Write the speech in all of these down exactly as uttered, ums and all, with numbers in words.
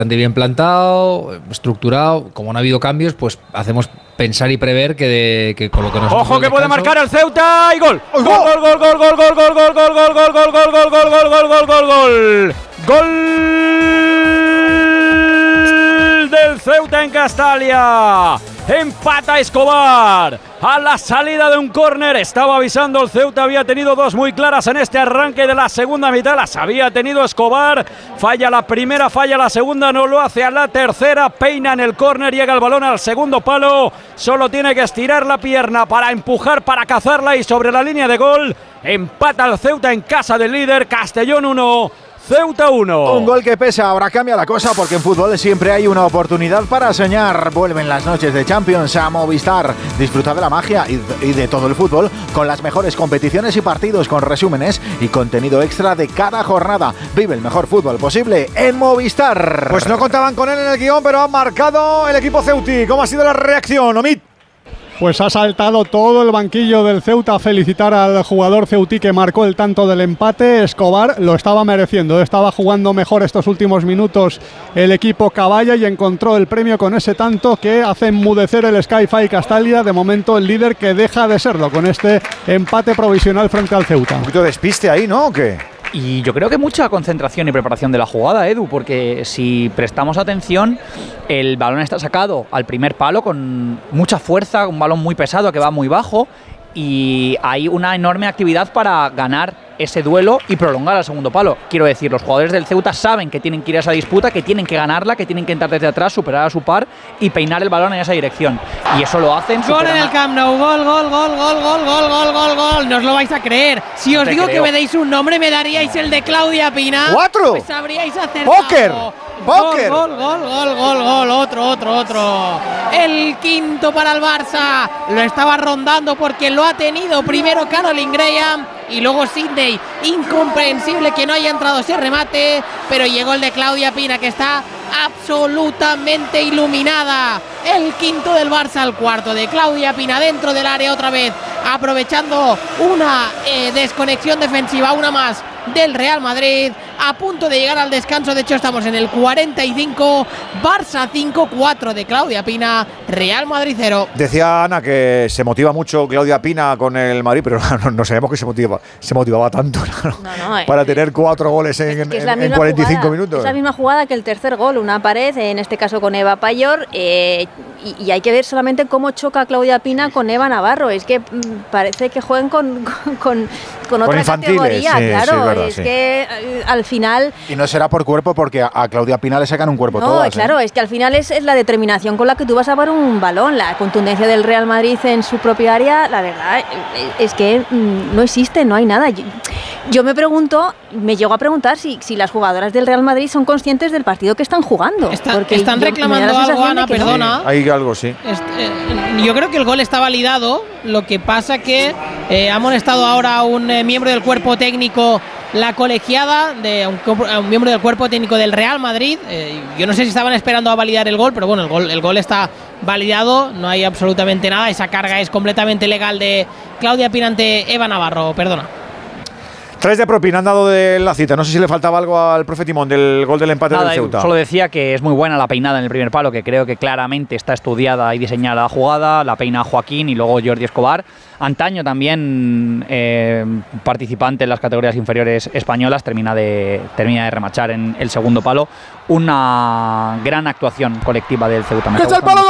bien plantado, estructurado. Como no ha habido cambios, pues hacemos pensar y prever que, de, que con lo que nos ojo que puede marcar el Ceuta y gol. Gol, gol, gol, gol, gol, gol, gol, gol, gol, gol, gol, gol, gol, gol, gol, gol, gol, gol, gol, gol. Gol del Ceuta en Castalia. Empata Escobar a la salida de un córner. Estaba avisando el Ceuta, había tenido dos muy claras en este arranque de la segunda mitad. Las había tenido Escobar. Falla la primera, falla la segunda, no lo hace a la tercera. Peina en el córner, llega el balón al segundo palo. Solo tiene que estirar la pierna para empujar, para cazarla y sobre la línea de gol. Empata el Ceuta en casa del líder. Castellón uno. Ceuta uno. Un gol que pesa, ahora cambia la cosa porque en fútbol siempre hay una oportunidad para soñar. Vuelven las noches de Champions a Movistar. Disfruta de la magia y de todo el fútbol con las mejores competiciones y partidos, con resúmenes y contenido extra de cada jornada. Vive el mejor fútbol posible en Movistar. Pues no contaban con él en el guión, pero ha marcado el equipo ceutí. ¿Cómo ha sido la reacción, Omid? Pues ha saltado todo el banquillo del Ceuta a felicitar al jugador ceutí que marcó el tanto del empate. Escobar lo estaba mereciendo, estaba jugando mejor estos últimos minutos el equipo Caballa y encontró el premio con ese tanto que hace enmudecer el Sky-Fi Castalia. De momento el líder que deja de serlo con este empate provisional frente al Ceuta. Un poquito de despiste ahí, ¿no? ¿O qué? Y yo creo que mucha concentración y preparación de la jugada, Edu, porque si prestamos atención, el balón está sacado al primer palo con mucha fuerza, un balón muy pesado que va muy bajo, y hay una enorme actividad para ganar ese duelo y prolongar al segundo palo. Quiero decir, los jugadores del Ceuta saben que tienen que ir a esa disputa, que tienen que ganarla, que tienen que entrar desde atrás, superar a su par y peinar el balón en esa dirección. Y eso lo hacen. Gol en el Camp Nou, gol, gol, gol, gol, gol, gol, gol, gol, gol. No os lo vais a creer. Si os digo que me deis un nombre, me daríais el de Claudia Pina. ¡Cuatro! Pues habríais acertado. ¡Póker! ¡Póker! Gol, gol, gol, gol, gol, otro, otro, otro. El quinto para el Barça. Lo estaba rondando porque lo ha tenido primero Caroline Graham y luego Sidney. Incomprensible que no haya entrado ese remate, pero llegó el de Claudia Pina, que está absolutamente iluminada. El quinto del Barça, el cuarto de Claudia Pina dentro del área otra vez, aprovechando una eh, desconexión defensiva, una más del Real Madrid, a punto de llegar al descanso. De hecho estamos en el cuarenta y cinco, Barça cinco, cuatro de Claudia Pina, Real Madrid cero. Decía Ana que se motiva mucho Claudia Pina con el Madrid, pero no, no sabemos que se motiva, se motivaba tanto, ¿no? No, no, para eh, tener cuatro goles en, en, en cuarenta y cinco jugada, minutos. Es la misma jugada que el tercer gol, una pared, en este caso con Eva Payor, eh, y, y hay que ver solamente cómo choca Claudia Pina con Eva Navarro. Es que mm, parece que juegan con, con, con, con otra categoría, sí, claro. Sí, es verdad, es sí. que eh, al final... Y no será por cuerpo, porque a, a Claudia Pina le sacan un cuerpo no, todas. Claro, ¿eh? es que al final es, es la determinación con la que tú vas a parar un balón. La contundencia del Real Madrid en su propia área, la verdad, es que mm, no existe, no hay nada. Yo, yo me pregunto, me llego a preguntar si, si las jugadoras del Real Madrid son conscientes del partido que están jugando. Está, porque están yo, reclamando algo, Ana, perdona. Sí, hay algo, sí. Este, eh, yo creo que el gol está validado. Lo que pasa que eh, ha amonestado ahora a un eh, miembro del cuerpo técnico, la colegiada de un, a un miembro del cuerpo técnico del Real Madrid. Eh, yo no sé si estaban esperando a validar el gol, pero bueno, el gol, el gol está validado, no hay absolutamente nada. Esa carga es completamente legal de Claudia Pina ante Eva Navarro, perdona. Tres de propina han dado de la cita. No sé si le faltaba algo al profe Timón del gol del empate Nada, del Ceuta. Solo decía que es muy buena la peinada en el primer palo, que creo que claramente está estudiada y diseñada la jugada. La peina Joaquín y luego Jordi Escobar. Antaño también eh, participante en las categorías inferiores españolas, termina de, termina de remachar en el segundo palo. Una gran actuación colectiva del Ceuta. Me está gustando.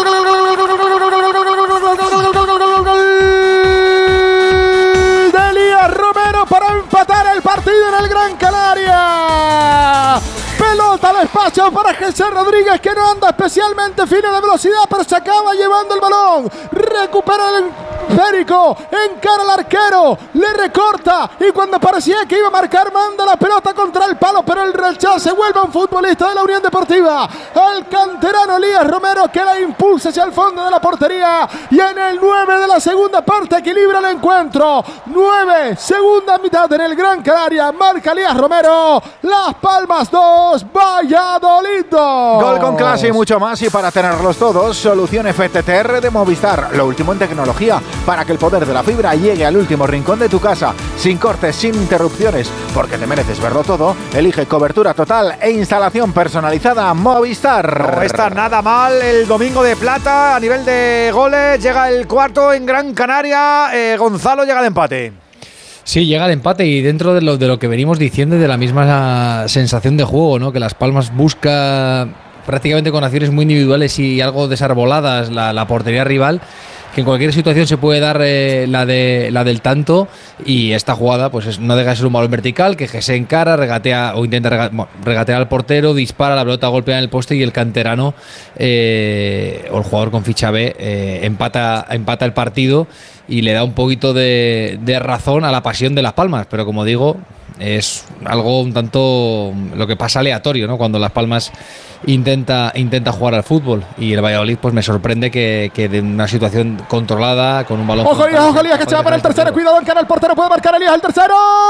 Romero para empatar el partido en el Gran Canaria. Pelota al espacio para Jesús Rodríguez, que no anda especialmente fino de velocidad, pero se acaba llevando el balón. Recupera el esférico, encara al arquero, le recorta y cuando parecía que iba a marcar, manda la pelota contra el palo, pero el rechazo vuelve a un futbolista de la Unión Deportiva, el canterano Elías Romero, que la impulsa hacia el fondo de la portería, y en el nueve de la segunda parte equilibra el encuentro. nueve, segunda mitad en el Gran Canaria, marca Elías Romero. Las Palmas dos, Valladolid dos. Gol con clase y mucho más, y para tenerlos todos, Solución F T T R de Movistar, lo último en tecnología. para que el poder de la fibra llegue al último rincón de tu casa, sin cortes, sin interrupciones, porque te mereces verlo todo. Elige cobertura total e instalación personalizada Movistar. No está nada mal el domingo de plata a nivel de goles. Llega el cuarto en Gran Canaria. Eh, Gonzalo, llega el empate. Sí, llega el empate y dentro de lo, de lo que venimos diciendo, de la misma sensación de juego, ¿no? Que Las Palmas busca prácticamente con acciones muy individuales y algo desarboladas la, la portería rival, que en cualquier situación se puede dar eh, la, de, la del tanto, y esta jugada pues es, no deja de ser un balón vertical que se encara, regatea o intenta rega, regatear al portero, dispara, la pelota golpea en el poste y el canterano eh, o el jugador con ficha B eh, empata, empata el partido y le da un poquito de, de razón a la pasión de Las Palmas, pero como digo, es algo un tanto lo que pasa aleatorio, ¿no? Cuando Las Palmas intenta intenta jugar al fútbol, y el Valladolid pues me sorprende que, que de una situación controlada con un balón. Ojo Elías, ojo Elías, que se va para el tercero, cuidado, encara el portero, puede marcar Elías el tercero,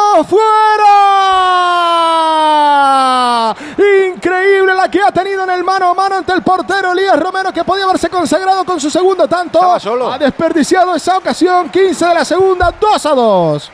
¡fuera! Increíble la que ha tenido en el mano a mano ante el portero Elías Romero, que podía haberse consagrado con su segundo tanto. Estaba solo. Ha desperdiciado esa ocasión. Quince de la segunda, dos a dos.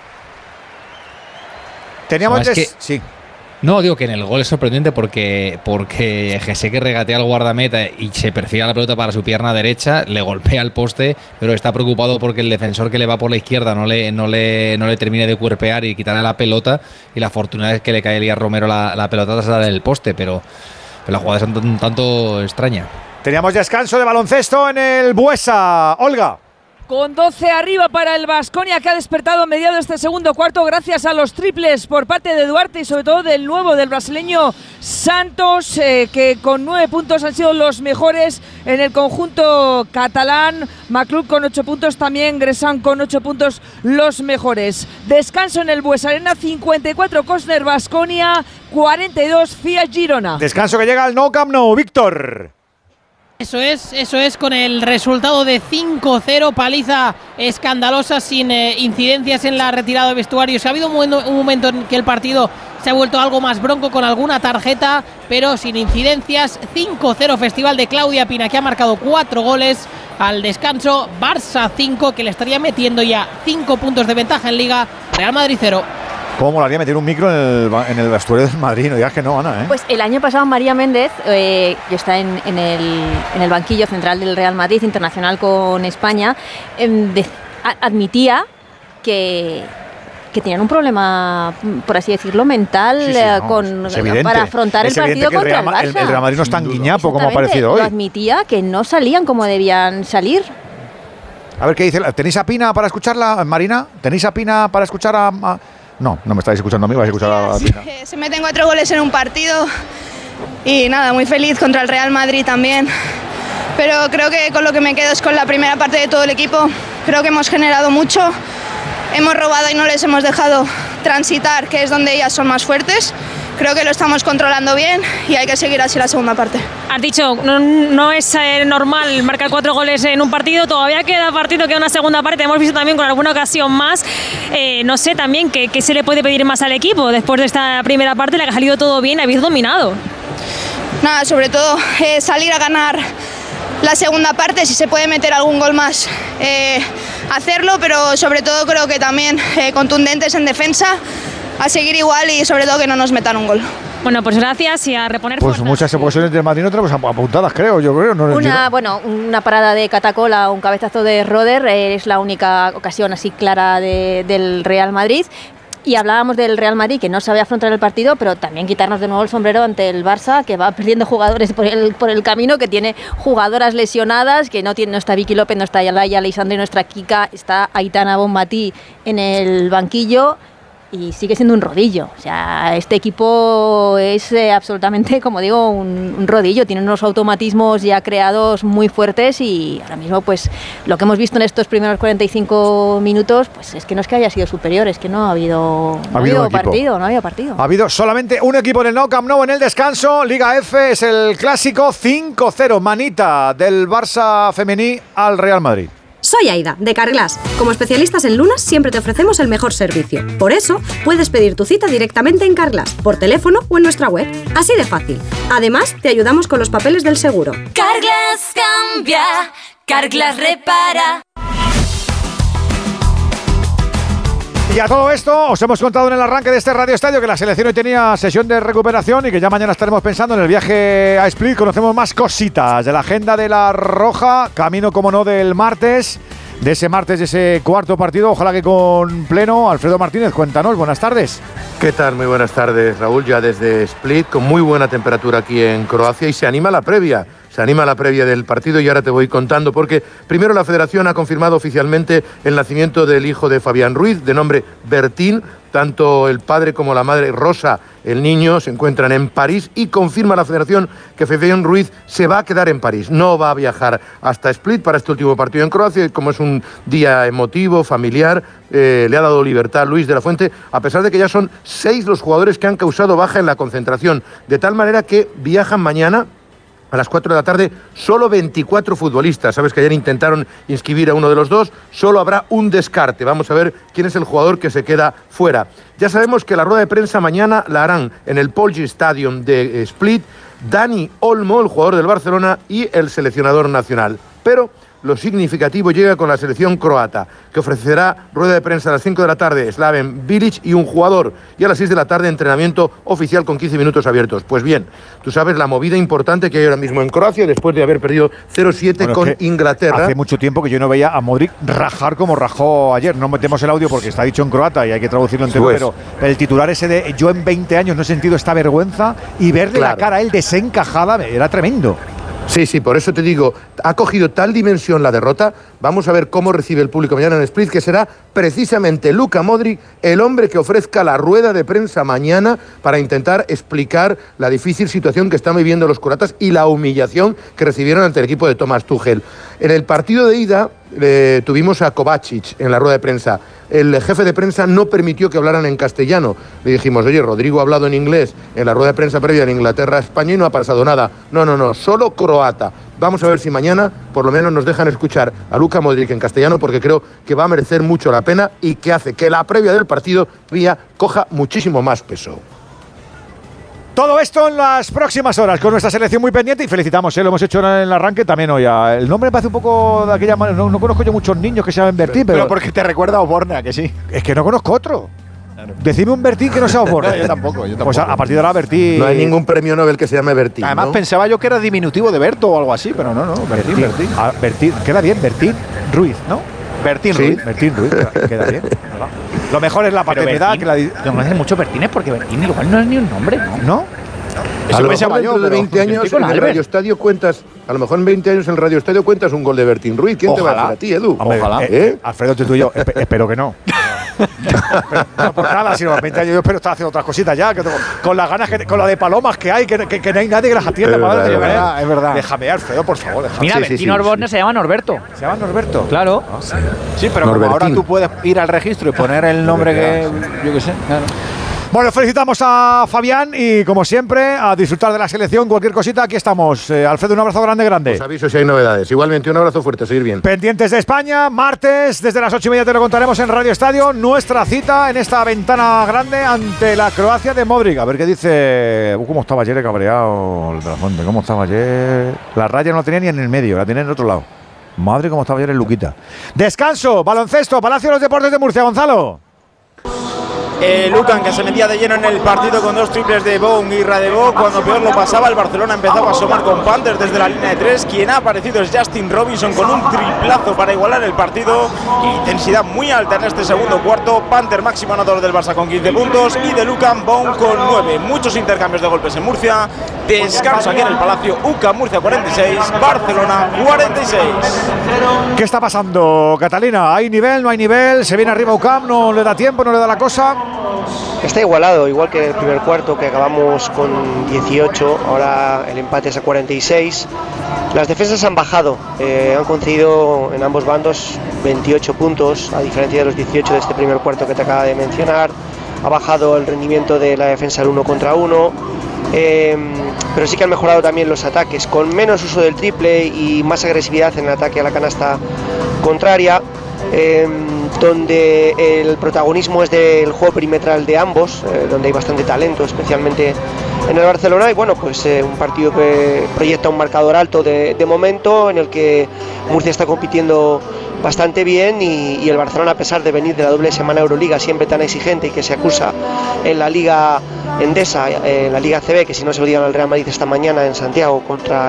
Teníamos no, es des... que... sí. No, digo que en el gol es sorprendente porque porque Jesse, que regatea al guardameta y se perfila la pelota para su pierna derecha, le golpea el poste, pero está preocupado porque el defensor que le va por la izquierda no le no le, no le termine de cuerpear y quitarle la pelota, y la fortuna es que le cae a Elías Romero la, la pelota tras dar el poste, pero, pero la jugada es un, un tanto extraña. Teníamos descanso de baloncesto en el Buesa. Olga. Con doce arriba para el Baskonia, que ha despertado a mediados de este segundo cuarto gracias a los triples por parte de Duarte y sobre todo del nuevo, del brasileño Santos, eh, que con nueve puntos han sido los mejores en el conjunto catalán. Maclub con ocho puntos, también Gresan con ocho puntos, los mejores. Descanso en el Buesa Arena, cincuenta y cuatro Cosner Baskonia, cuarenta y dos Fiat Girona. Descanso que llega al Nou Camp Nou, Víctor. Eso es, eso es, con el resultado de cinco cero, paliza escandalosa sin eh, incidencias en la retirada de vestuarios. Ha habido un momento, un momento en que el partido se ha vuelto algo más bronco con alguna tarjeta, pero sin incidencias. Cinco cero, Festival de Claudia Pina, que ha marcado cuatro goles al descanso. Barça cinco, que le estaría metiendo ya cinco puntos de ventaja en Liga. Real Madrid cero. ¿Cómo molaría meter un micro en el, en el vestuario del Madrid? No digas que no, Ana, ¿eh? Pues el año pasado María Méndez, eh, que está en, en, el, en el banquillo central del Real Madrid, internacional con España, eh, de, a, admitía que, que tenían un problema, por así decirlo, mental, sí, sí, no, con, para afrontar el partido que contra el, Real, el Barça. El, el Real Madrid no es tan guiñapo como ha parecido hoy. Lo admitía, que no salían como debían salir. A ver qué dice. ¿Tenéis a Pina para escucharla, Marina? ¿Tenéis a Pina para escuchar a...? a No, no me estáis escuchando a mí, vais a escuchar a Pina. Sí, se meten cuatro goles en un partido y nada, muy feliz contra el Real Madrid también. Pero creo que con lo que me quedo es con la primera parte de todo el equipo. Creo que hemos generado mucho, hemos robado y no les hemos dejado transitar, que es donde ellas son más fuertes. Creo que lo estamos controlando bien y hay que seguir así la segunda parte. Has dicho, no, no es eh, normal marcar cuatro goles en un partido, todavía queda partido, queda una segunda parte, hemos visto también con alguna ocasión más, eh, no sé también qué se le puede pedir más al equipo después de esta primera parte, la que ha salido todo bien, habéis dominado. Nada, sobre todo eh, salir a ganar la segunda parte, si se puede meter algún gol más, eh, hacerlo, pero sobre todo creo que también eh, contundentes en defensa, a seguir igual y sobre todo que no nos metan un gol. Bueno, pues gracias y a reponer Pues fuerzas. Muchas ocasiones de Madrid, otras pues apuntadas, creo, yo creo. No una, bueno, una parada de Catacola, un cabezazo de Roder, eh, es la única ocasión así clara de, del Real Madrid. Y hablábamos del Real Madrid, que no sabía afrontar el partido, pero también quitarnos de nuevo el sombrero ante el Barça, que va perdiendo jugadores por el, por el camino, que tiene jugadoras lesionadas, que no, tiene, no está Vicky López, no está Yalaya Alexandre, no está Kika, está Aitana Bonmatí en el banquillo. Y sigue siendo un rodillo. O sea, este equipo es eh, absolutamente, como digo, un, un rodillo. Tiene unos automatismos ya creados muy fuertes y ahora mismo, pues, lo que hemos visto en estos primeros cuarenta y cinco minutos, pues es que no es que haya sido superior, es que no ha habido, no ha habido, habido partido, no ha habido partido. Ha habido solamente un equipo en el Nou Camp Nou en el descanso. Liga F es el clásico cinco cero. Manita del Barça femení al Real Madrid. Soy Aida, de Carglass. Como especialistas en lunas, siempre te ofrecemos el mejor servicio. Por eso, puedes pedir tu cita directamente en Carglass, por teléfono o en nuestra web. Así de fácil. Además, te ayudamos con los papeles del seguro. Carglass cambia, Carglass repara. Y a todo esto os hemos contado en el arranque de este Radio Estadio que la selección hoy tenía sesión de recuperación y que ya mañana estaremos pensando en el viaje a Split. Conocemos más cositas de la agenda de la Roja, camino como no del martes, de ese martes, de ese cuarto partido, ojalá que con pleno. Alfredo Martínez, cuéntanos, buenas tardes. ¿Qué tal? Muy buenas tardes, Raúl, ya desde Split, con muy buena temperatura aquí en Croacia y se anima la previa. Se anima la previa del partido y ahora te voy contando porque primero la Federación ha confirmado oficialmente el nacimiento del hijo de Fabián Ruiz, de nombre Bertín. Tanto el padre como la madre Rosa, el niño, se encuentran en París y confirma la Federación que Fabián Ruiz se va a quedar en París. No va a viajar hasta Split para este último partido en Croacia y como es un día emotivo, familiar, eh, le ha dado libertad Luis de la Fuente, a pesar de que ya son seis los jugadores que han causado baja en la concentración, de tal manera que viajan mañana a las cuatro de la tarde, solo veinticuatro futbolistas. Sabes que ayer intentaron inscribir a uno de los dos, solo habrá un descarte. Vamos a ver quién es el jugador que se queda fuera. Ya sabemos que la rueda de prensa mañana la harán en el Polji Stadium de Split Dani Olmo, el jugador del Barcelona, y el seleccionador nacional. Pero lo significativo llega con la selección croata, que ofrecerá rueda de prensa a las cinco de la tarde, Slaven Bilic y un jugador, y a las seis de la tarde entrenamiento oficial con quince minutos abiertos. Pues bien, tú sabes la movida importante que hay ahora mismo en Croacia, después de haber perdido cero siete bueno, con Inglaterra. Hace mucho tiempo que yo no veía a Modric rajar como rajó ayer. No metemos el audio porque está dicho en croata y hay que traducirlo entero, pues, pero el titular ese de yo en veinte años no he sentido esta vergüenza y verle claro. la cara a él desencajada era tremendo. Sí, sí, por eso te digo, ha cogido tal dimensión la derrota. Vamos a ver cómo recibe el público mañana en Split, que será precisamente Luka Modric el hombre que ofrezca la rueda de prensa mañana para intentar explicar la difícil situación que están viviendo los croatas y la humillación que recibieron ante el equipo de Thomas Tuchel. En el partido de ida eh, tuvimos a Kovacic en la rueda de prensa. El jefe de prensa no permitió que hablaran en castellano. Le dijimos, oye, Rodrigo ha hablado en inglés en la rueda de prensa previa en Inglaterra-España y no ha pasado nada. No, no, no, solo croata. Vamos a ver si mañana por lo menos nos dejan escuchar a Luka Modric en castellano porque creo que va a merecer mucho la pena y que hace que la previa del partido vía coja muchísimo más peso. Todo esto en las próximas horas con nuestra selección muy pendiente y felicitamos, ¿eh? Lo hemos hecho en el arranque también hoy. El nombre me parece un poco de aquella manera. No, no conozco yo muchos niños que se llamen Bertín, pero, pero porque te recuerda a Oborne, que sí. Es que no conozco otro. Claro. Decime un Bertín que no sea Oborne. No, yo tampoco, yo tampoco. Pues a, a partir de ahora Bertín. No hay ningún premio Nobel que se llame Bertín. Además ¿no? pensaba yo que era diminutivo de Berto o algo así, pero no, no. Bertín, Bertín. Bertín. Ah, Bertín. Queda bien, Bertín Ruiz, ¿no? Bertín sí, Ruiz. Bertín Ruiz, queda bien. Lo mejor es la paternidad. Que la di- no me hacen mucho Bertines porque Bertín igual no es ni un nombre, ¿no? ¿No? A lo mejor dentro de veinte años en el Radio Estadio cuentas, a lo mejor en veinte años en el Radio Estadio cuentas un gol de Bertín Ruiz. ¿Quién Ojalá. te va a hacer a ti, Edu? Hombre, Ojalá. Eh, eh, Alfredo, tú y yo, esp- espero que no. Pero, no por nada, sino veinte años yo espero estar haciendo otras cositas ya, que tengo, con las ganas, que, con la de palomas que hay, que, que, que no hay nadie que las atienda. Es para verdad, adelante, es yo, verdad, eh. es verdad. Déjame, Alfredo, por favor. Déjame. Mira, Sí, sí, Bertín sí, Osborne sí. se llama Norberto. ¿Se llama Norberto? Claro. Ah, sí. Sí, pero como Norbertín. ahora tú puedes ir al registro y poner el nombre que yo qué sé. Claro. Bueno, felicitamos a Fabián y, como siempre, a disfrutar de la selección. Cualquier cosita, aquí estamos. Eh, Alfredo, un abrazo grande, grande. Os aviso si hay novedades. Igualmente, un abrazo fuerte, seguir bien. Pendientes de España, martes, desde las ocho y media te lo contaremos en Radio Estadio. Nuestra cita en esta ventana grande ante la Croacia de Modric. A ver qué dice. Uh, ¿Cómo estaba ayer el cabreado el de la Fuente? ¿Cómo estaba ayer? La raya no la tenía ni en el medio, la tenía en el otro lado. Madre, cómo estaba ayer el Luquita. Descanso, baloncesto, Palacio de los Deportes de Murcia, Gonzalo. Eh, Lukan, que se metía de lleno en el partido con dos triples de Bong y Radebó. Cuando peor lo pasaba, el Barcelona empezaba a asomar con Panthers desde la línea de tres. Quien ha aparecido es Justin Robinson con un triplazo para igualar el partido. Intensidad muy alta en este segundo cuarto. Panther máximo anotador del Barça con quince puntos y de Lukan Bong con nueve. Muchos intercambios de golpes en Murcia. Descanso aquí en el Palacio. U C A M Murcia cuarenta y seis, Barcelona cuarenta y seis. ¿Qué está pasando, Catalina? ¿Hay nivel, no hay nivel? ¿Se viene arriba U C A M? ¿No le da tiempo, no le da la cosa? Está igualado, igual que el primer cuarto, que acabamos con dieciocho, ahora el empate es a cuarenta y seis. Las defensas han bajado, eh, han concedido en ambos bandos veintiocho puntos, a diferencia de los dieciocho de este primer cuarto que te acaba de mencionar. Ha bajado el rendimiento de la defensa al uno contra uno, eh, pero sí que han mejorado también los ataques, con menos uso del triple y más agresividad en el ataque a la canasta contraria. Eh, donde el protagonismo es del juego perimetral de ambos, eh, donde hay bastante talento, especialmente en el Barcelona, y bueno, pues eh, un partido que proyecta un marcador alto de, de momento, en el que Murcia está compitiendo bastante bien y, y el Barcelona, a pesar de venir de la doble semana Euroliga siempre tan exigente y que se acusa en la Liga Endesa, en la Liga A C B, que si no se lo digan al Real Madrid esta mañana en Santiago contra